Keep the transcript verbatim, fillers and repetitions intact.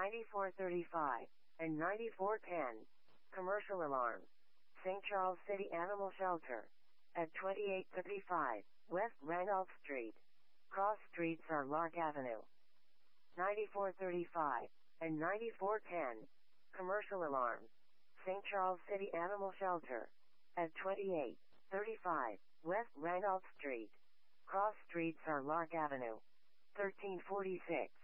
ninety-four thirty-five, and ninety-four ten. Commercial alarm. Saint Charles City Animal Shelter. At twenty-eight thirty-five, West Randolph Street. Cross streets are Lark Avenue. ninety-four thirty-five, and ninety-four ten. Commercial alarm. Saint Charles City Animal Shelter. At twenty-eight thirty-five, West Randolph Street. Cross streets are Lark Avenue. thirteen forty-six.